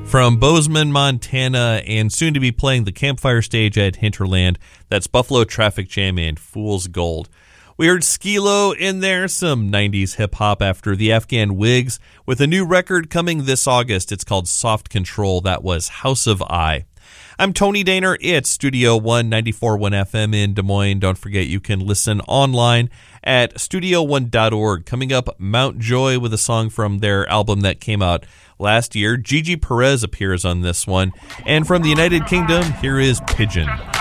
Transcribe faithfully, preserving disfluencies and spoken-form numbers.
From Bozeman, Montana, and soon to be playing the Campfire stage at Hinterland, that's Buffalo Traffic Jam and Fool's Gold. We heard Skee-Lo in there, some nineties hip-hop after the Afghan Wigs, with a new record coming this August. It's called Soft Control. That was House of I. I'm Tony Daner. It's Studio one ninety-four point one F M in Des Moines. Don't forget you can listen online at studio one dot org. Coming up, Mount Joy with a song from their album that came out last year. Gigi Perez appears on this one. And from the United Kingdom, here is Pigeon.